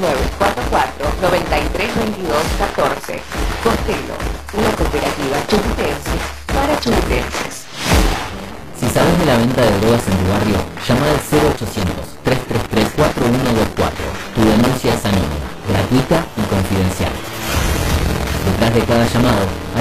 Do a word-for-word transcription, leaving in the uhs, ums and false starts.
nueve cuatro cuatro, nueve tres dos dos uno cuatro. Costello, una cooperativa chubitense para chubitenses. Si sabes de la venta de drogas en tu barrio, llama al cero ochocientos, tres tres tres, cuatro uno dos cuatro. Tu denuncia es anónima, gratuita y confidencial. Detrás de cada llamado